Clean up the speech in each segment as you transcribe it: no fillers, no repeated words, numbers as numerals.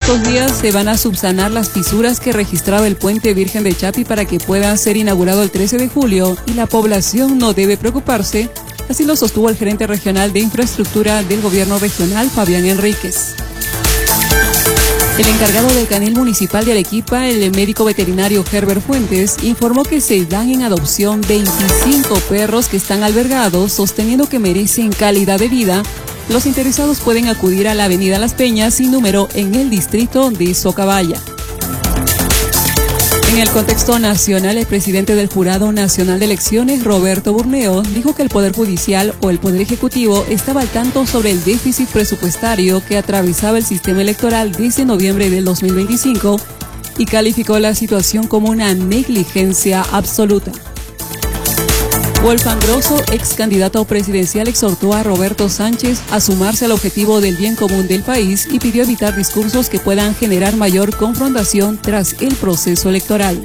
estos días se van a subsanar las fisuras que registraba el puente Virgen de Chapi para que pueda ser inaugurado el 13 de julio y la población no debe preocuparse, así lo sostuvo el gerente regional de infraestructura del gobierno regional, Fabián Enríquez. El encargado del canil municipal de Arequipa, el médico veterinario Herbert Fuentes, informó que se dan en adopción 25 perros que están albergados, sosteniendo que merecen calidad de vida. Los interesados pueden acudir a la avenida Las Peñas sin número en el distrito de Socabaya. En el contexto nacional, el presidente del Jurado Nacional de Elecciones, Roberto Burneo, dijo que el Poder Judicial o el Poder Ejecutivo estaba al tanto sobre el déficit presupuestario que atravesaba el sistema electoral desde noviembre del 2025 y calificó la situación como una negligencia absoluta. Wolfgang Grosso, ex candidato presidencial, exhortó a Roberto Sánchez a sumarse al objetivo del bien común del país y pidió evitar discursos que puedan generar mayor confrontación tras el proceso electoral.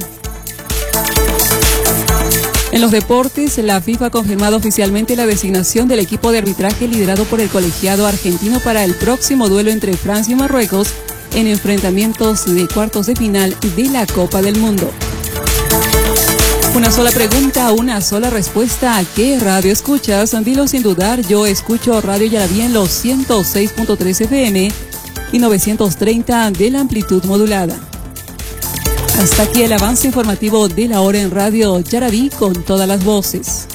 En los deportes, la FIFA ha confirmado oficialmente la designación del equipo de arbitraje liderado por el colegiado argentino para el próximo duelo entre Francia y Marruecos en enfrentamientos de cuartos de final de la Copa del Mundo. Una sola pregunta, una sola respuesta. ¿A qué radio escuchas? Dilo sin dudar. Yo escucho Radio Yarabí en los 106.3 FM y 930 de la amplitud modulada. Hasta aquí el avance informativo de la hora en Radio Yarabí con todas las voces.